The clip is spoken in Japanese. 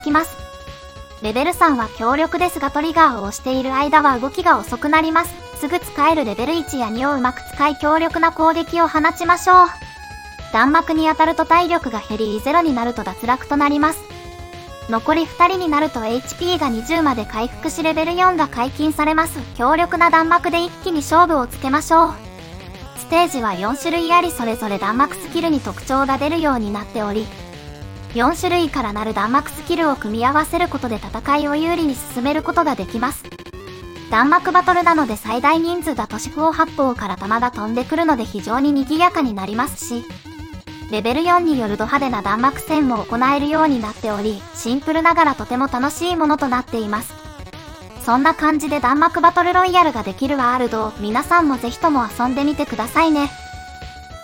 きます。レベル3は強力ですがトリガーを押している間は動きが遅くなります。すぐ使えるレベル1や2をうまく使い強力な攻撃を放ちましょう。弾幕に当たると体力が減り0になると脱落となります。残り2人になると HP が20まで回復しレベル4が解禁されます。強力な弾幕で一気に勝負をつけましょう。ステージは4種類ありそれぞれ弾幕スキルに特徴が出るようになっており、4種類からなる弾幕スキルを組み合わせることで戦いを有利に進めることができます。弾幕バトルなので最大人数だと四方八方から弾が飛んでくるので非常に賑やかになりますし、レベル4によるド派手な弾幕戦も行えるようになっており、シンプルながらとても楽しいものとなっています。そんな感じで弾幕バトルロイヤルができるワールドを皆さんもぜひとも遊んでみてくださいね。